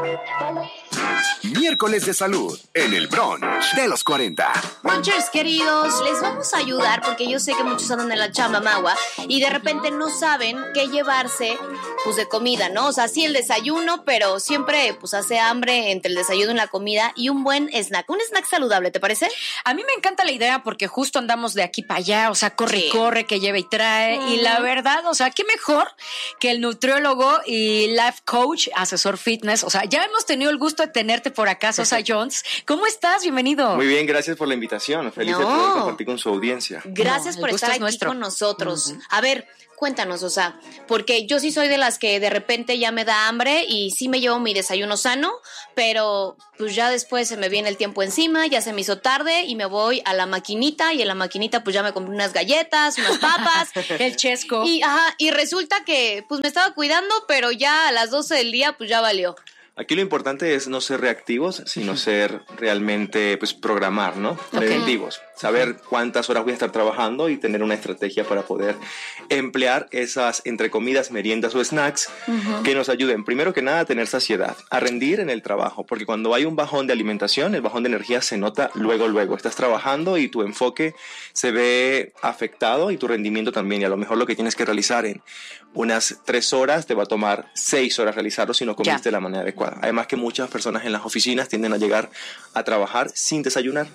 Miércoles de salud en el brunch de los 40. Brunchers queridos, les vamos a ayudar porque yo sé que muchos andan en la chamba magua y de repente no saben qué llevarse pues de comida, ¿no? O sea, sí el desayuno, pero siempre pues hace hambre entre el desayuno y la comida, y un buen snack, un snack saludable, ¿te parece? A mí me encanta la idea porque justo andamos de aquí para allá, o sea, corre y corre, que lleva y trae, y la verdad, o sea, qué mejor que el nutriólogo y life coach, asesor fitness, o sea, ya hemos tenido el gusto de tenerte por acá, Sosa Jones. ¿Cómo estás? Bienvenido. Muy bien, gracias por la invitación. Feliz de poder compartir con su audiencia. Gracias por estar aquí con nosotros. A ver, cuéntanos, o sea, porque yo sí soy de las que de repente ya me da hambre y sí me llevo mi desayuno sano, pero pues ya después se me viene el tiempo encima, ya se me hizo tarde y me voy a la maquinita, y en la maquinita pues ya me compré unas galletas, unas papas, el chesco. Y resulta que pues me estaba cuidando, pero ya a las 12 del día pues ya valió. Aquí lo importante es no ser reactivos, sino ser realmente, pues, programar, ¿no? Preventivos. Saber cuántas horas voy a estar trabajando y tener una estrategia para poder emplear esas, entre comidas, meriendas o snacks que nos ayuden, primero que nada, a tener saciedad, a rendir en el trabajo, porque cuando hay un bajón de alimentación, el bajón de energía se nota luego. Estás trabajando y tu enfoque se ve afectado y tu rendimiento también, y a lo mejor lo que tienes que realizar en unas 3 horas te va a tomar 6 horas realizarlo si no comiste de la manera adecuada. Además que muchas personas en las oficinas tienden a llegar a trabajar sin desayunar.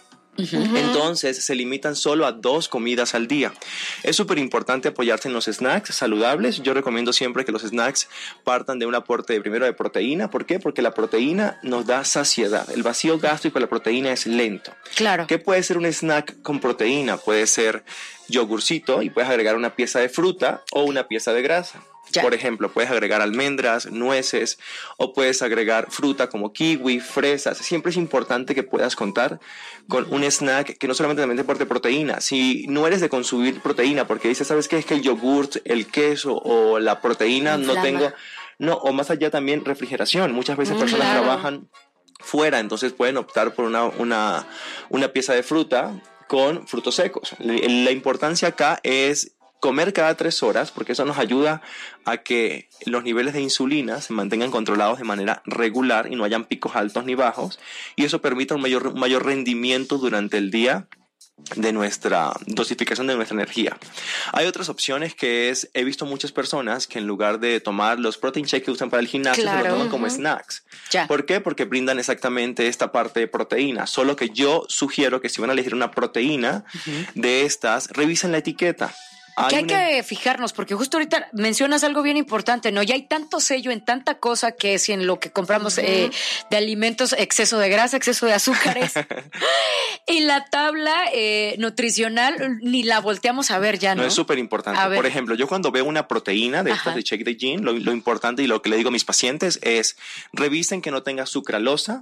Entonces se limitan solo a 2 comidas al día. Es súper importante apoyarse en los snacks saludables. Yo recomiendo siempre que los snacks partan de un aporte primero de proteína. ¿Por qué? Porque la proteína nos da saciedad. El vacío gástrico de la proteína es lento. Claro. ¿Qué puede ser un snack con proteína? Puede ser yogurcito y puedes agregar una pieza de fruta o una pieza de grasa. Por ejemplo, puedes agregar almendras, nueces, o puedes agregar fruta como kiwi, fresas. Siempre es importante que puedas contar con un snack que no solamente también te aporte proteína. Si no eres de consumir proteína porque dices, ¿sabes qué? Es que el yogurt, el queso o la proteína no tengo... No, o más allá también refrigeración. Muchas veces personas trabajan fuera, entonces pueden optar por una pieza de fruta con frutos secos. La importancia acá es comer cada 3 horas, porque eso nos ayuda a que los niveles de insulina se mantengan controlados de manera regular y no hayan picos altos ni bajos, y eso permite un mayor rendimiento durante el día de nuestra dosificación de nuestra energía. Hay otras opciones que es, he visto muchas personas que en lugar de tomar los protein shakes que usan para el gimnasio, se lo toman como snacks. ¿Por qué? Porque brindan exactamente esta parte de proteína, solo que yo sugiero que si van a elegir una proteína de estas, revisen la etiqueta. Que hay que fijarnos, porque justo ahorita mencionas algo bien importante, ¿no? Ya hay tanto sello en tanta cosa que si en lo que compramos de alimentos, exceso de grasa, exceso de azúcares. Y la tabla nutricional ni la volteamos a ver ya, ¿no? No, es súper importante. Por ejemplo, yo cuando veo una proteína de estas de Check the Gene, lo importante y lo que le digo a mis pacientes es revisen que no tenga sucralosa.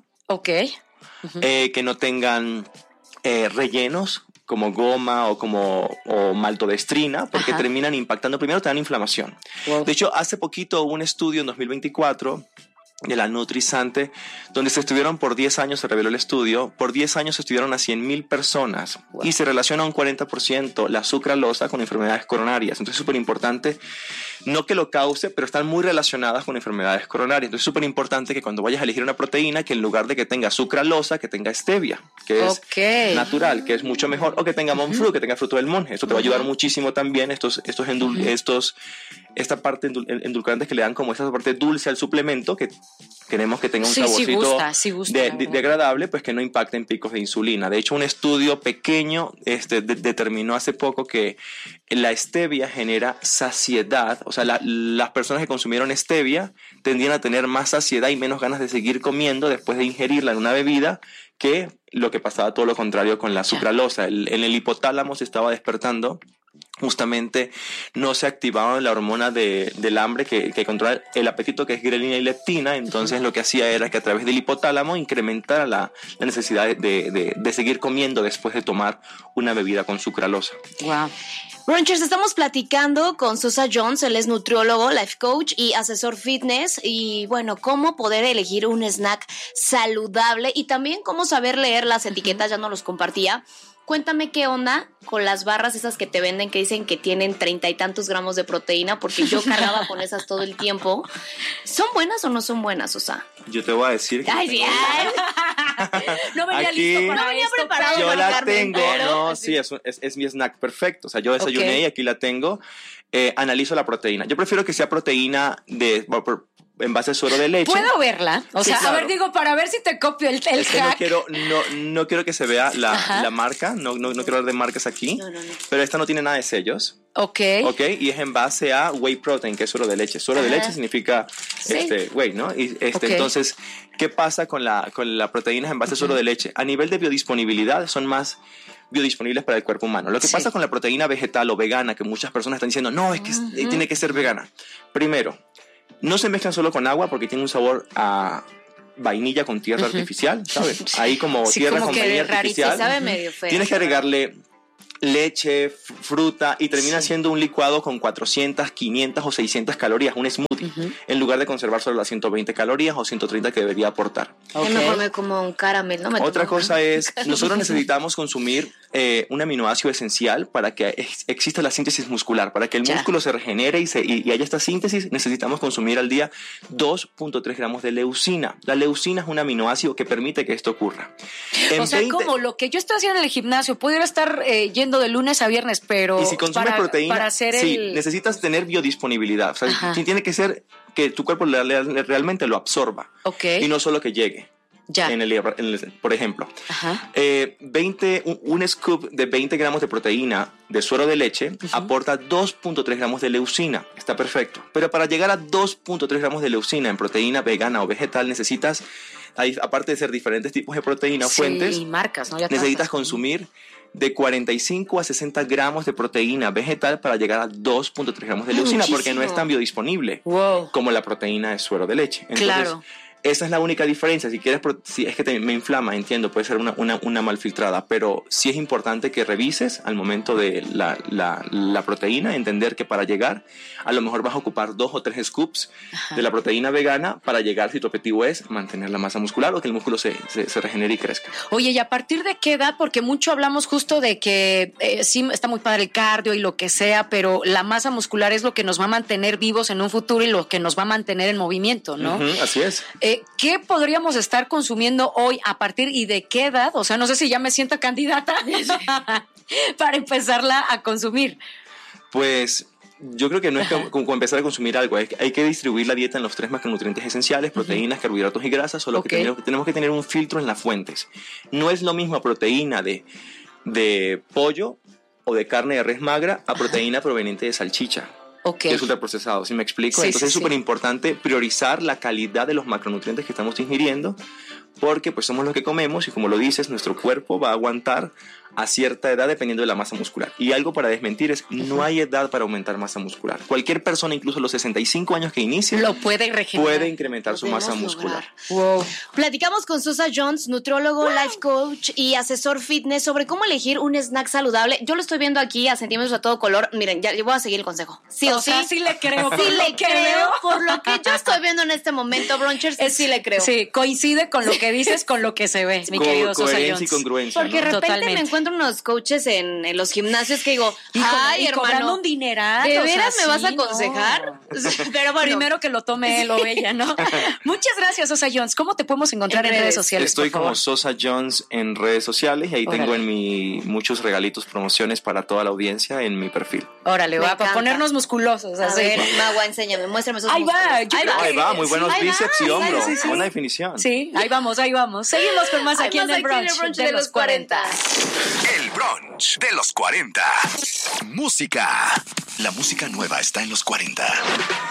Que no tengan rellenos como goma o maltodextrina, porque terminan impactando, primero te dan inflamación. De hecho, hace poquito hubo un estudio en 2024 de la Nutrisante, donde se estudiaron por 10 años, se reveló el estudio, por 10 años se estudiaron a 100,000 personas y se relaciona un 40% la sucralosa con enfermedades coronarias. Entonces es súper importante, no que lo cause, pero están muy relacionadas con enfermedades coronarias. Entonces es súper importante que cuando vayas a elegir una proteína, que en lugar de que tenga sucralosa, que tenga stevia, que es natural, que es mucho mejor, o que tenga monk fruit, que tenga fruto del monje. Esto te va a ayudar muchísimo también, esta parte endulcorantes que le dan como esta parte dulce al suplemento, que queremos que tenga un saborcito de agradable, pues que no impacte en picos de insulina. De hecho, un estudio pequeño determinó hace poco que la stevia genera saciedad. O sea, las personas que consumieron stevia tendían a tener más saciedad y menos ganas de seguir comiendo después de ingerirla en una bebida, que lo que pasaba todo lo contrario con la sucralosa. En el hipotálamo se estaba despertando, justamente no se activaba la hormona del hambre que controla el apetito, que es grelina y leptina. Entonces lo que hacía era que a través del hipotálamo incrementara la necesidad de seguir comiendo después de tomar una bebida con sucralosa. Wow. Brunchers, estamos platicando con Sosa Jones, él es nutriólogo, life coach y asesor fitness, y bueno, cómo poder elegir un snack saludable y también cómo saber leer las etiquetas, ya nos los compartía. cuéntame qué onda con las barras esas que te venden que dicen que tienen 30 y tantos gramos de proteína, porque yo cargaba con esas todo el tiempo. ¿Son buenas o no son buenas, Osa? Yo te voy a decir que... Ay, bien. No venía Aquí, listo para no venía esto, preparado. yo para la Carmen, tengo, pero- no, sí, es mi snack perfecto. O sea, yo desayuné Ok. y aquí la tengo. Analizo la proteína. Yo prefiero que sea proteína en base a suero de leche. ¿Puedo verla? O Sí, sea, claro. a ver, digo, para ver si te copio el Es que hack. no quiero que se vea la marca, no quiero hablar de marcas aquí, No. pero esta no tiene nada de sellos, Ok. ¿ok? Y es en base a whey protein, que es suero de leche. Suero de leche significa Sí. whey, ¿no? Y Ok. entonces, ¿qué pasa con la proteína en base a suero de leche? A nivel de biodisponibilidad son más biodisponibles para el cuerpo humano. Lo que Sí. pasa con la proteína vegetal o vegana, que muchas personas están diciendo, no, es que tiene que ser vegana. Primero, no se mezclan solo con agua porque tiene un sabor a vainilla con tierra artificial, ¿sabes? Ahí como Sí, tierra como con que vainilla rarito, artificial. Sabe medio feo. Tienes que agregarle leche, fruta y termina siendo un licuado con 400, 500 o 600 calorías, un smoothie, en lugar de conservar solo las 120 calorías o 130 que debería aportar. Es mejor me como un caramel, ¿no? Otra cosa es, nosotros necesitamos consumir un aminoácido esencial para que exista la síntesis muscular, para que el Ya. músculo se regenere y haya esta síntesis, necesitamos consumir al día 2.3 gramos de leucina. La leucina es un aminoácido que permite que esto ocurra. En O sea, como lo que yo estoy haciendo en el gimnasio, pudiera estar yendo de lunes a viernes, pero Y si consumes proteína, para hacer sí, necesitas tener biodisponibilidad. O sea, Ajá. tiene que ser que tu cuerpo realmente lo absorba. Ok. Y no solo que llegue. Ya. Por ejemplo, Ajá. un scoop de 20 gramos de proteína de suero de leche aporta 2.3 gramos de leucina. Está perfecto. Pero para llegar a 2.3 gramos de leucina en proteína vegana o vegetal necesitas, aparte de ser diferentes tipos de proteína o fuentes, Sí, marcas, ¿no? Ya necesitas tantas. consumir de 45 a 60 gramos de proteína vegetal para llegar a 2.3 gramos de leucina, porque no es tan biodisponible Wow. como la proteína de suero de leche. Entonces, Claro. esa es la única diferencia. Si quieres, si es que me inflama, entiendo, puede ser una mal filtrada, pero sí es importante que revises al momento de la proteína, entender que para llegar, a lo mejor vas a ocupar 2 o 3 scoops de la proteína vegana para llegar, si tu objetivo es mantener la masa muscular o que el músculo se regenere y crezca. Oye, ¿y a partir de qué edad? Porque mucho hablamos justo de que sí está muy padre el cardio y lo que sea, pero la masa muscular es lo que nos va a mantener vivos en un futuro y lo que nos va a mantener en movimiento, ¿no? Así es. ¿Qué podríamos estar consumiendo hoy a partir y de qué edad? O sea, no sé si ya me siento candidata para empezarla a consumir. Pues yo creo que no es como empezar a consumir algo, hay que distribuir la dieta en los 3 macronutrientes esenciales, proteínas, carbohidratos y grasas, solo que tenemos que tener un filtro en las fuentes. No es lo mismo proteína de pollo o de carne de res magra a proteína proveniente de salchicha. Okay. Que es ultraprocesado, ¿sí me explico? Sí, Entonces sí, es súper importante priorizar la calidad de los macronutrientes que estamos ingiriendo, porque pues somos los que comemos y como lo dices, nuestro cuerpo va a aguantar a cierta edad dependiendo de la masa muscular. Y algo para desmentir es, no hay edad para aumentar masa muscular. Cualquier persona, incluso a los 65 años que inicie, lo puede regenerar. Puede incrementar su masa muscular. Wow. Platicamos con Sosa Jones, nutriólogo, life coach y asesor fitness sobre cómo elegir un snack saludable. Yo lo estoy viendo aquí a centímetros a todo color. Miren, ya voy a seguir el consejo. Sí o sí. Sí le creo. Sí le creo. Por lo que yo estoy viendo en este momento, Bronchers, sí le creo. Sí, coincide con lo que dices, con lo que se ve, mi querido Sosa Coherencia Jones. y congruencia. Porque de ¿no? repente Totalmente. me encuentro unos coaches en los gimnasios que digo, ay, y cobrando hermano, un dineral. ¿de o sea, veras me vas a sí, no. aconsejar? Pero bueno, Primero que lo tome él o ella, ¿no? Muchas gracias, Sosa Jones. ¿Cómo te podemos encontrar en redes sociales? Estoy por como favor? Sosa Jones en redes sociales y ahí tengo muchos regalitos, promociones para toda la audiencia en mi perfil. Órale, Me va, para encanta. ponernos musculosos. a así. ver, Magua, enséñame, muéstrame esos Ahí va, músculos. yo creo Ahí va, muy buenos ahí va, bíceps y ahí va, hombro. sí, sí. Buena definición. Sí, ahí vamos, ahí vamos. Seguimos con más aquí en el brunch de los 40. El brunch de los 40. Música. La música nueva está en los 40.